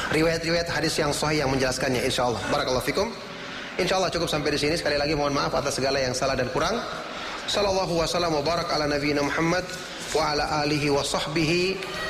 riwayat-riwayat hadis yang sahih yang menjelaskannya insyaallah. Barakallahu fikum. Insyaallah cukup sampai di sini. Sekali lagi mohon maaf atas segala yang salah dan kurang. Sallallahu wasallam wa barak ala nabiyina Muhammad wa ala alihi wa sahbihi